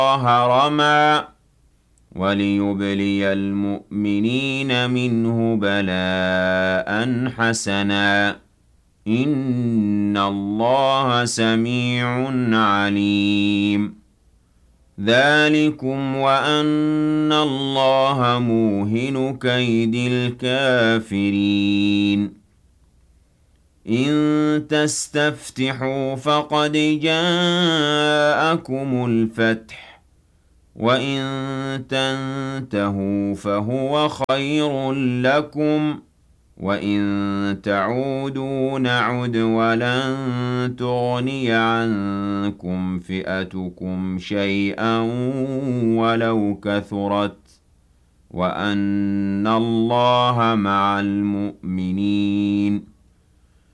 رمى وليبلي المؤمنين منه بلاء حسنا إن الله سميع عليم ذلكم وأن الله موهن كيد الكافرين إن تستفتحوا فقد جاءكم الفتح وإن تنتهوا فهو خير لكم وإن تعودوا نعد ولن تغني عنكم فئتكم شيئا ولو كثرت وأن الله مع المؤمنين